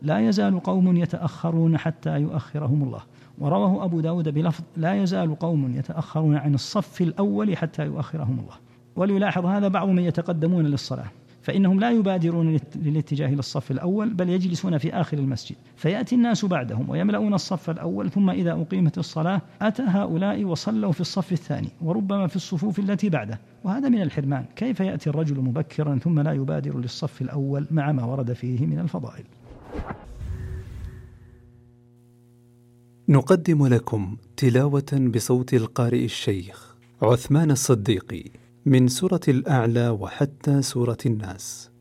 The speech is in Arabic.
لا يزال قوم يتأخرون حتى يؤخرهم الله. ورواه أبو داود بلفظ لا يزال قوم يتأخرون عن الصف الأول حتى يؤخرهم الله. وليلاحظ هذا بعض من يتقدمون للصلاة، فإنهم لا يبادرون للاتجاه للصف الأول، بل يجلسون في آخر المسجد، فيأتي الناس بعدهم ويملؤون الصف الأول، ثم إذا أقيمت الصلاة أتى هؤلاء وصلوا في الصف الثاني وربما في الصفوف التي بعده، وهذا من الحرمان. كيف يأتي الرجل مبكرا ثم لا يبادر للصف الأول مع ما ورد فيه من الفضائل؟ نقدم لكم تلاوة بصوت القارئ الشيخ عثمان الصديقي من سورة الأعلى وحتى سورة الناس.